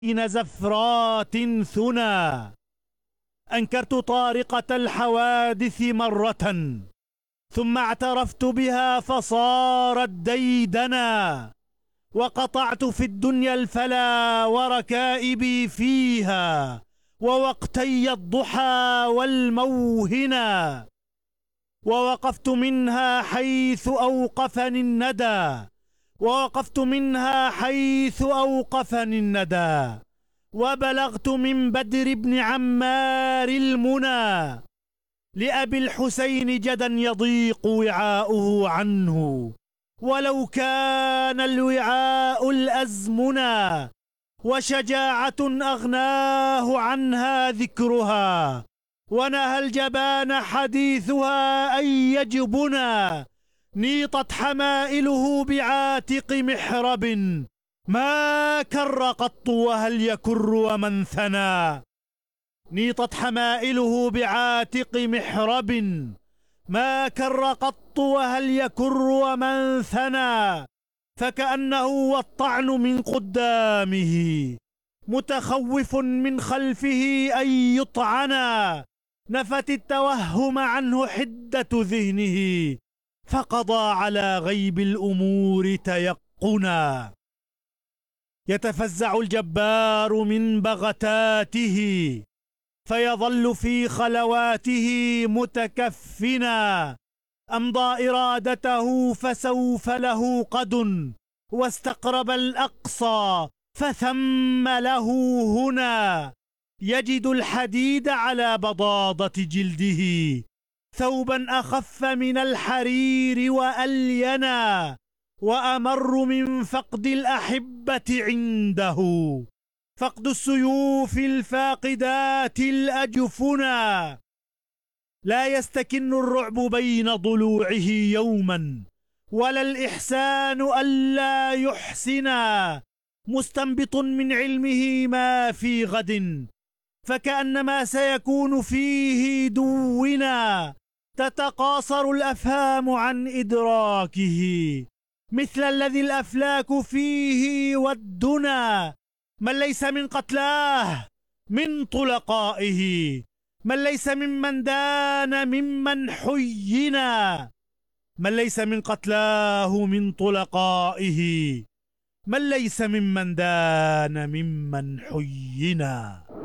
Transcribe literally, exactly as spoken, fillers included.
بين زفرات ثنى. أنكرت طارقة الحوادث مرة ثم اعترفت بها فصارت ديدنا. وقطعت في الدنيا الفلا وركائبي فيها ووقتي الضحى والموهنا. ووقفت منها حيث أوقفني الندى ووقفت منها حيث أوقفني الندى. وبلغت من بدر بن عمار المنى لأبي الحسين جدا يضيق وعاؤه عنه ولو كان الوعاء الأزمنا. وشجاعة أغناه عنها ذكرها ونهى الجبان حديثها أن يجبنا. نيطت حمائله بعاتق محرب ما كر قط وهل يكر ومن ثنى. نيطت حمائله بعاتق محرب ما كر قط وهل يكر ومن ثنى. فكأنه والطعن من قدامه متخوف من خلفه أن يطعنا. نفت التوهم عنه حدة ذهنه فقضى على غيب الأمور تيقنا. يتفزع الجبار من بغتاته فيظل في خلواته متكفنا. أمضى إرادته فسوف له قد واستقرب الأقصى فثم له هنا. يجد الحديد على بضاضة جلده ثوبا أخف من الحرير وألينا. وأمر من فقد الأحبة عنده فقد السيوف الفاقدات الأجفنا. لا يستكن الرعب بين ضلوعه يوما ولا الإحسان ألا يحسنا. مستنبط من علمه ما في غد فكأنما سيكون فيه دونا. تتقاصر الأفهام عن إدراكه مثل الذي الأفلاك فيه والدنا. من ليس من قتلاه من طلقائه من ليس ممن دان ممن حينا. من ليس من قتلاه من طلقائه من ليس ممن دان ممن حينا.